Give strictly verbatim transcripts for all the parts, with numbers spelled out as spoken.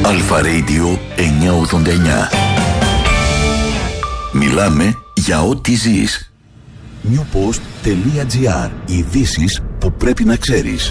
Αλφα Radio εννιακόσια ογδόντα εννιά. Μιλάμε για ό,τι ζεις. newpost.gr. Ειδήσεις που πρέπει να ξέρεις.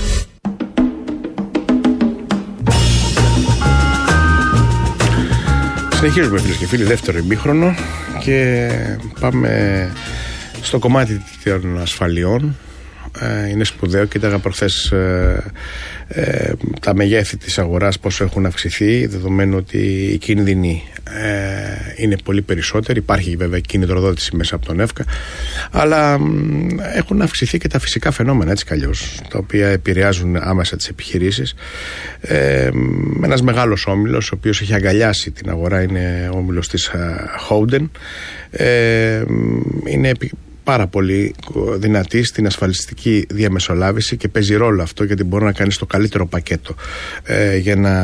Συνεχίζουμε, φίλες και φίλοι, δεύτερο ημίχρονο και πάμε στο κομμάτι των ασφαλιών. Είναι σπουδαίο, κοίταγα προχθές ε, ε, τα μεγέθη της αγοράς πόσο έχουν αυξηθεί, δεδομένου ότι οι κίνδυνοι ε, είναι πολύ περισσότεροι. Υπάρχει βέβαια κινητροδότηση μέσα από τον ΕΦΚΑ, αλλά ε, έχουν αυξηθεί και τα φυσικά φαινόμενα, έτσι καλλιώς, τα οποία επηρεάζουν άμεσα τις επιχειρήσεις. ε, Ένας μεγάλος όμιλος, ο οποίος έχει αγκαλιάσει την αγορά, είναι ο όμιλος της Howden. ε, Είναι πάρα πολύ δυνατή στην ασφαλιστική διαμεσολάβηση και παίζει ρόλο αυτό, γιατί μπορεί να κάνει το καλύτερο πακέτο ε, για, να,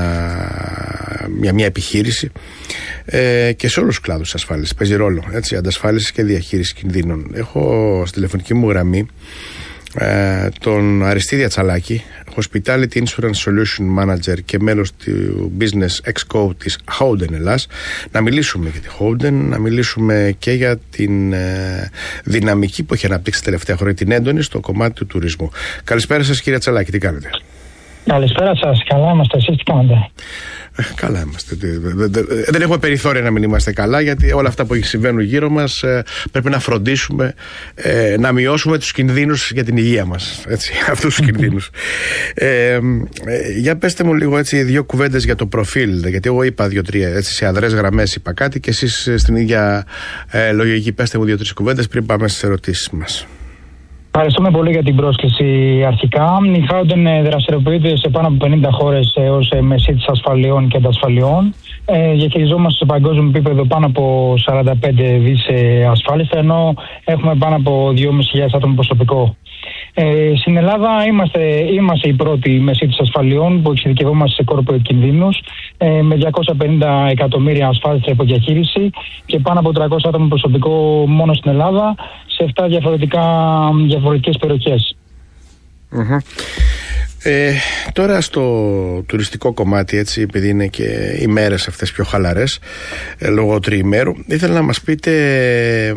για μια επιχείρηση ε, και σε όλους τους κλάδους της ασφάλισης παίζει ρόλο, έτσι, αντασφάλιση και διαχείριση κινδύνων. Έχω στη τηλεφωνική μου γραμμή ε, τον Αριστίδη Ατσαλάκη, Hospitality Insurance Solution Manager και μέλος του Business Exco της Howden Ελλάς. Να μιλήσουμε για τη Howden, να μιλήσουμε και για την ε, δυναμική που έχει αναπτύξει τα τελευταία χρόνια, την έντονη στο κομμάτι του τουρισμού. Καλησπέρα σας, κύριε Ατσαλάκη, τι κάνετε? Καλησπέρα σας, καλά είμαστε, εσείς τι κάνετε? Ε, καλά είμαστε. Δεν έχουμε περιθώρια να μην είμαστε καλά, γιατί όλα αυτά που συμβαίνουν γύρω μας ε, πρέπει να φροντίσουμε ε, να μειώσουμε τους κινδύνους για την υγεία μας. Έτσι, αυτούς τους κινδύνους. Ε, ε, για πέστε μου λίγο έτσι δύο κουβέντες για το προφίλ, γιατί εγώ είπα δύο-τρία έτσι, σε αδρές γραμμές είπα κάτι και εσείς στην ίδια ε, λογική πέστε μου δύο-τρεις κουβέντες πριν πάμε στις ερωτήσεις μας. Ευχαριστούμε πολύ για την πρόσκληση αρχικά. Η Howden δραστηριοποιείται σε πάνω από πενήντα χώρες ως μεσίτης ασφαλιών και αντασφαλιών. Ε, διαχειριζόμαστε σε παγκόσμιο επίπεδο πάνω από σαράντα πέντε δις ασφάλιστα, ενώ έχουμε πάνω από δυόμισι χιλιάδες άτομα προσωπικό. Ε, στην Ελλάδα είμαστε, είμαστε οι πρώτοι μεσίτες ασφαλιών που εξειδικευόμαστε σε corporate κινδύνους, ε, με διακόσια πενήντα εκατομμύρια ασφάλιστα υποδιαχείριση και πάνω από τριακόσια άτομα προσωπικό μόνο στην Ελλάδα, σε επτά διαφορετικά, διαφορετικές περιοχές. Mm-hmm. Ε, τώρα στο τουριστικό κομμάτι, έτσι, επειδή είναι και οι μέρες αυτές πιο χαλαρές ε, λόγω τριημέρου, ήθελα να μας πείτε ε,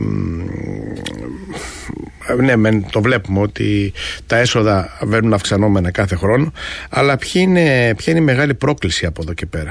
ναι, μεν, το βλέπουμε ότι τα έσοδα βαίνουν αυξανόμενα κάθε χρόνο, αλλά ποια είναι, ποια είναι η μεγάλη πρόκληση από εδώ και πέρα?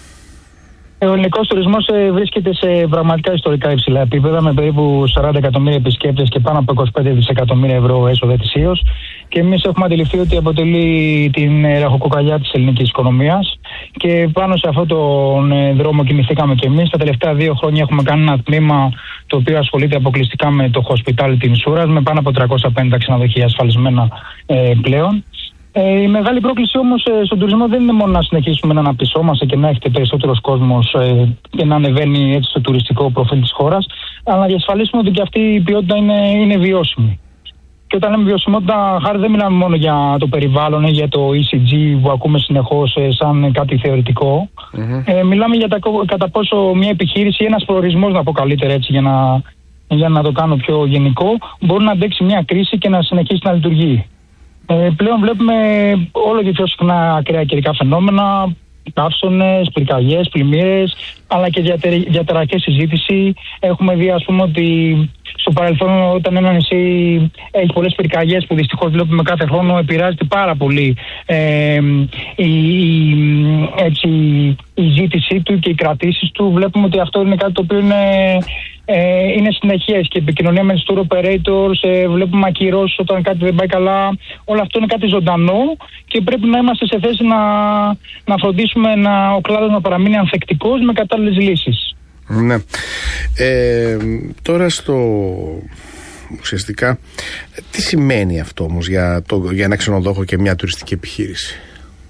Ο ελληνικός τουρισμός βρίσκεται σε πραγματικά ιστορικά υψηλά επίπεδα, με περίπου σαράντα εκατομμύρια επισκέπτες και πάνω από είκοσι πέντε δισεκατομμύρια ευρώ έσοδα ετησίως. Και εμείς έχουμε αντιληφθεί ότι αποτελεί την ραχοκοκαλιά της ελληνικής οικονομίας. Και πάνω σε αυτόν τον δρόμο κινηθήκαμε και εμείς. Τα τελευταία δύο χρόνια έχουμε κάνει ένα τμήμα το οποίο ασχολείται αποκλειστικά με το Hospitality Insurance, με πάνω από τριακόσια πενήντα ξενοδοχεία ασφαλισμένα ε, πλέον. Ε, η μεγάλη πρόκληση όμως ε, στον τουρισμό δεν είναι μόνο να συνεχίσουμε να αναπτυσσόμαστε και να έχετε περισσότερος κόσμος ε, και να ανεβαίνει έτσι το τουριστικό προφίλ της χώρας, αλλά να διασφαλίσουμε ότι και αυτή η ποιότητα είναι, είναι βιώσιμη. Και όταν λέμε βιωσιμότητα, χάρη δεν μιλάμε μόνο για το περιβάλλον ή για το ι σι τζι που ακούμε συνεχώς ε, σαν κάτι θεωρητικό. Mm-hmm. Ε, μιλάμε για τα, κατά πόσο μια επιχείρηση ή ένας προορισμός, να πω καλύτερα έτσι για να, για να το κάνω πιο γενικό, μπορεί να αντέξει μια κρίση και να συνεχίσει να λειτουργεί. Ε, πλέον βλέπουμε όλο και πιο συχνά ακραία καιρικά φαινόμενα, καύσονες, πυρκαγιές, πλημμύρες, αλλά και διατερακή συζήτηση. Έχουμε δει, ας πούμε, ότι στο παρελθόν, όταν ένα νησί έχει πολλές πυρκαγιές, που δυστυχώς βλέπουμε κάθε χρόνο, επηρεάζεται πάρα πολύ ε, η, η, έτσι, η ζήτησή του και οι κρατήσεις του. Βλέπουμε ότι αυτό είναι κάτι το οποίο είναι, ε, είναι συνεχές, και επικοινωνία με τους tour operators, ε, βλέπουμε ακυρώσεις όταν κάτι δεν πάει καλά. Όλο αυτό είναι κάτι ζωντανό και πρέπει να είμαστε σε θέση να, να φροντίσουμε να, ο κλάδος να παραμείνει ανθεκτικός με κατάλληλες λύσεις. Ναι. Ε, τώρα στο ουσιαστικά τι σημαίνει αυτό όμως για, το, για ένα ξενοδόχο και μια τουριστική επιχείρηση?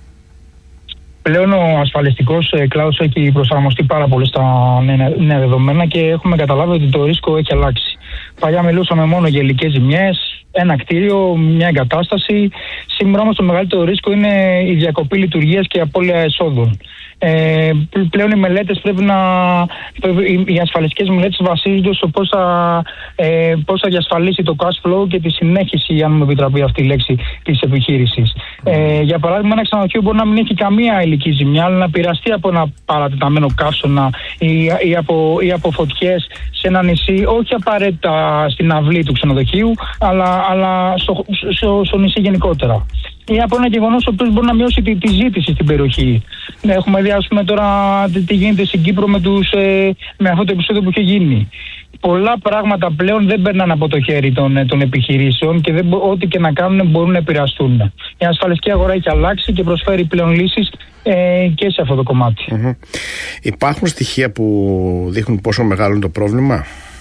Πλέον ο ασφαλιστικός κλάδος έχει προσαρμοστεί πάρα πολύ στα νέα δεδομένα και έχουμε καταλάβει ότι το ρίσκο έχει αλλάξει. Παλιά μιλούσαμε μόνο για υλικές ζημιές, ένα κτίριο, μια εγκατάσταση. Σήμερα όμως το μεγαλύτερο ρίσκο είναι η διακοπή λειτουργίας και η απώλεια εσόδων. Ε, πλέον οι μελέτες πρέπει να. Οι ασφαλιστικές μελέτες βασίζονται στο πώς θα, ε, πώς θα διασφαλίσει το cash flow και τη συνέχιση, αν μου επιτραπεί αυτή η λέξη, της επιχείρησης. Ε, για παράδειγμα, ένα ξενοδοχείο μπορεί να μην έχει καμία υλική ζημιά, αλλά να πειραστεί από ένα παρατεταμένο καύσωνα ή, ή, από, ή από φωτιές σε ένα νησί, όχι απαραίτητα στην αυλή του ξενοδοχείου, αλλά, αλλά στο, στο, στο νησί γενικότερα. Ή από ένα γεγονός ο οποίος μπορεί να μειώσει τη, τη ζήτηση στην περιοχή. Έχουμε δει, ας πούμε, τώρα τι γίνεται στην Κύπρο με, τους, ε, με αυτό το επεισόδιο που είχε γίνει. Πολλά πράγματα πλέον δεν περνάνε από το χέρι των, των επιχειρήσεων και δεν, ό,τι και να κάνουν μπορούν να επηρεαστούν. Η ασφαλιστική αγορά έχει αλλάξει και προσφέρει πλέον λύσεις ε, και σε αυτό το κομμάτι. Mm-hmm. Υπάρχουν στοιχεία που δείχνουν πόσο μεγάλο είναι το πρόβλημα?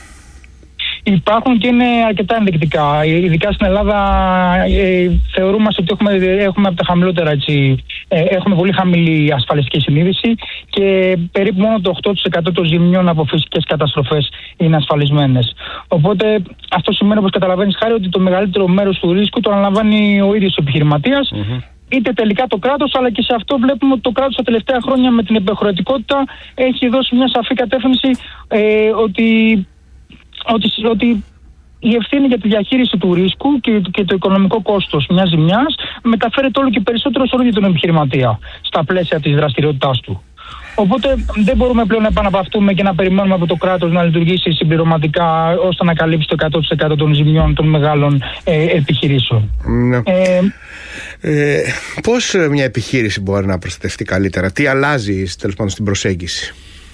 Υπάρχουν και είναι αρκετά ενδεικτικά. Ειδικά στην Ελλάδα ε, θεωρούμαστε ότι έχουμε, έχουμε από τα χαμηλότερα, έτσι, ε, έχουμε πολύ χαμηλή ασφαλιστική συνείδηση και περίπου μόνο το οκτώ τοις εκατό των ζημιών από φυσικές καταστροφές είναι ασφαλισμένες. Οπότε αυτό σημαίνει, όπως καταλαβαίνεις, Χάρη, ότι το μεγαλύτερο μέρος του ρίσκου το αναλαμβάνει ο ίδιος ο επιχειρηματίας. Mm-hmm. Είτε τελικά το κράτος, αλλά και σε αυτό βλέπουμε ότι το κράτος τα τελευταία χρόνια με την υπερχρεωτικότητα έχει δώσει μια σαφή κατεύθυνση ε, ότι. Ότι, ότι η ευθύνη για τη διαχείριση του ρίσκου και, και το οικονομικό κόστος μιας ζημιάς μεταφέρεται όλο και περισσότερο στον ίδιο τον επιχειρηματία στα πλαίσια της δραστηριότητάς του. Οπότε δεν μπορούμε πλέον να επαναπαυτούμε και να περιμένουμε από το κράτος να λειτουργήσει συμπληρωματικά ώστε να καλύψει το εκατό τοις εκατό των ζημιών των μεγάλων ε, επιχειρήσεων. Ναι. Ε, ε, πώς μια επιχείρηση μπορεί να προστατευτεί καλύτερα? Τι αλλάζει τέλος πάντων στην προσέγγιση?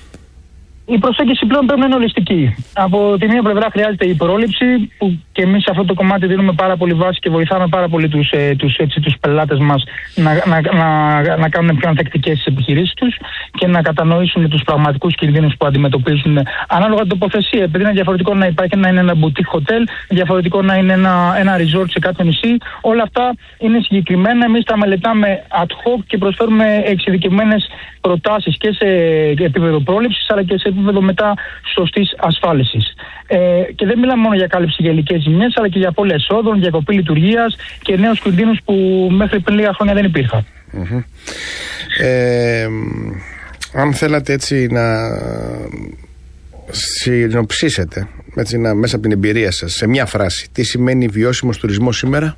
Η προσέγγιση πλέον πρέπει να είναι ολιστική. Από τη μία πλευρά χρειάζεται η πρόληψη, που και εμείς σε αυτό το κομμάτι δίνουμε πάρα πολύ βάση και βοηθάμε πάρα πολύ τους, ε, τους, έτσι, τους πελάτες μας να, να, να, να κάνουν πιο ανθεκτικές τις επιχειρήσεις τους και να κατανοήσουν τους πραγματικούς κινδύνους που αντιμετωπίζουν ανάλογα την τοποθεσία. Επειδή είναι διαφορετικό να υπάρχει να είναι ένα boutique hotel, διαφορετικό να είναι ένα, ένα resort σε κάποιο νησί. Όλα αυτά είναι συγκεκριμένα. Εμείς τα μελετάμε ad hoc και προσφέρουμε εξειδικευμένες προτάσεις και σε επίπεδο πρόληψης αλλά και σε επίπεδο μετά σωστής ασφάλισης. Ε, και δεν μιλάμε μόνο για κάλυψη για υλικές ζημιές, αλλά και για απώλεια εσόδων, διακοπή λειτουργίας και νέους κινδύνους που μέχρι πριν λίγα χρόνια δεν υπήρχαν. Mm-hmm. Ε, αν θέλατε έτσι να συνοψίσετε έτσι, να, μέσα από την εμπειρία σας σε μια φράση, τι σημαίνει βιώσιμος τουρισμός σήμερα?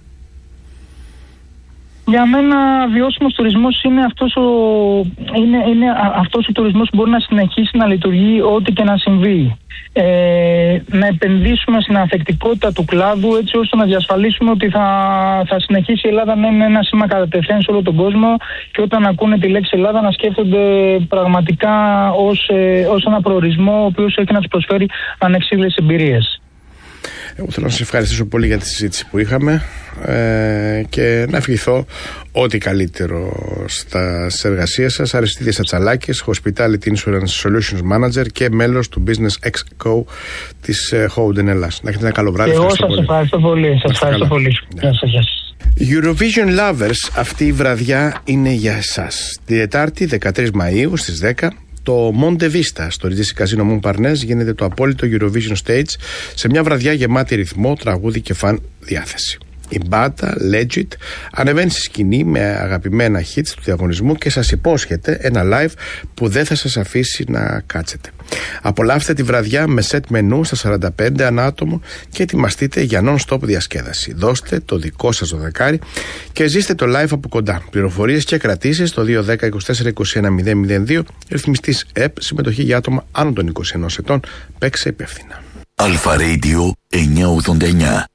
Για μένα βιώσιμος τουρισμός είναι αυτός ο, είναι, είναι αυτός ο τουρισμός που μπορεί να συνεχίσει να λειτουργεί ό,τι και να συμβεί. Ε, να επενδύσουμε στην ανθεκτικότητα του κλάδου έτσι ώστε να διασφαλίσουμε ότι θα, θα συνεχίσει η Ελλάδα να είναι ένα σήμα κατά τεθέν σε όλο τον κόσμο και όταν ακούνε τη λέξη Ελλάδα να σκέφτονται πραγματικά ως, ε, ως ένα προορισμό ο οποίος έχει να τους προσφέρει ανεξήγητες εμπειρίες. Εγώ θέλω να σας ευχαριστήσω πολύ για τη συζήτηση που είχαμε ε, και να ευχηθώ ό,τι καλύτερο στα εργασίες σας. Αριστίδης Ατσαλάκης, Hospitality Insurance Solutions Manager και μέλος του Business Exco της Howden Ελλάς. Να έχετε ένα καλό βράδυ. Εγώ σας ευχαριστώ πολύ. Σας ευχαριστώ πολύ. Γεια σας. Eurovision Lovers, αυτή η βραδιά είναι για εσάς. Τη Τετάρτη δεκατρείς Μαΐου στις δέκα το Monte Vista στο Regency Casino Montparnasse γίνεται το απόλυτο Eurovision Stage σε μια βραδιά γεμάτη ρυθμό, τραγούδι και φαν διάθεση. Η μπάντα Legit ανεβαίνει στη σκηνή με αγαπημένα hits του διαγωνισμού και σας υπόσχεται ένα live που δεν θα σας αφήσει να κάτσετε. Απολαύστε τη βραδιά με set μενού στα σαράντα πέντε ανά άτομο και ετοιμαστείτε για non-stop διασκέδαση. Δώστε το δικό σας το δεκάρι και ζήστε το live από κοντά. Πληροφορίες και κρατήσεις στο δύο ένα μηδέν είκοσι τέσσερα είκοσι ένα μηδέν μηδέν δύο. Ρυθμιστής ΕΠ, συμμετοχή για άτομα άνω των είκοσι ενός ετών. Παίξε υπεύθυνα. Αλφα Radio εννιακόσια ογδόντα εννιά.